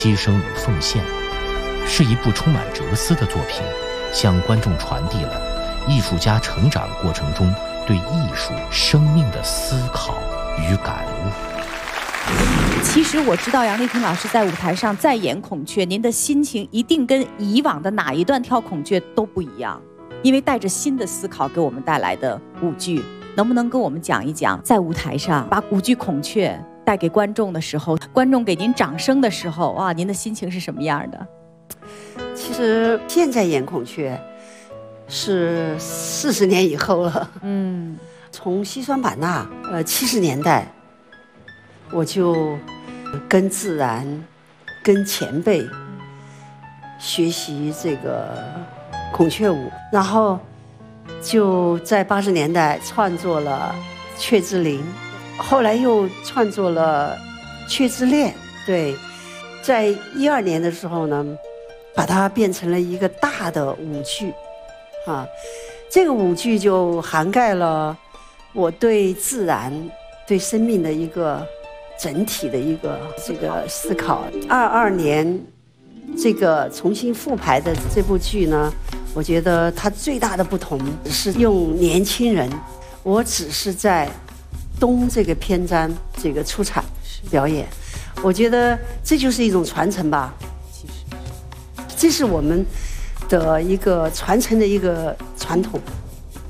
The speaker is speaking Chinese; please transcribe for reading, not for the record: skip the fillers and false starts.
牺牲与奉献，是一部充满哲思的作品，向观众传递了艺术家成长过程中对艺术生命的思考与感悟。 其实我知道杨丽萍老师在舞台上再演孔雀，您的心情一定跟以往的哪一段跳孔雀都不一样，因为带着新的思考给我们带来的舞剧，能不能跟我们讲一讲，在舞台上把舞剧孔雀带给观众的时候，观众给您掌声的时候，哇，您的心情是什么样的？ 其实现在演孔雀是40年以后了，从西双版纳70年代，我就跟自然、跟前辈学习这个孔雀舞，然后就在80年代创作了《雀之灵》，后来又创作了《雀之恋》。对，在12年的时候呢，把它变成了一个大的舞剧，这个舞剧就涵盖了我对自然、对生命的一个整体的一个这个思考。22年这个重新复排的这部剧呢，我觉得它最大的不同是用年轻人，我只是在东这个篇章这个出场表演，我觉得这就是一种传承吧。这是我们的一个传承的一个传统。